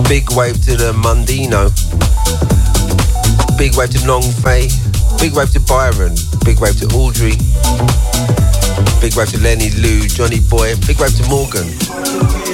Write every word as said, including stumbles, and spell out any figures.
Big wave to the Mundino. Big wave to Long Fei. Big wave to Byron. Big wave to Audrey. Big wave to Lenny Lou, Johnny Boy. Big wave to Morgan.